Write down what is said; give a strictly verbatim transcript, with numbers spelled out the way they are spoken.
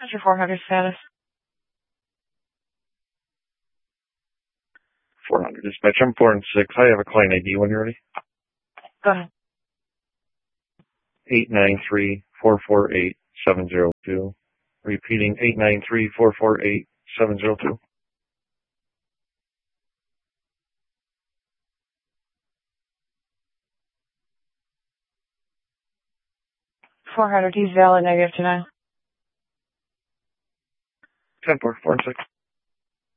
What's your four hundred status? four hundred dispatch. I'm four and six. I have a client I D when you're ready. Go ahead. eight nine three, four four eight, seven zero two. Repeating, eight nine three, four four eight, seven zero two. four hundred, he's valid, negative to nine. ten four, four and six.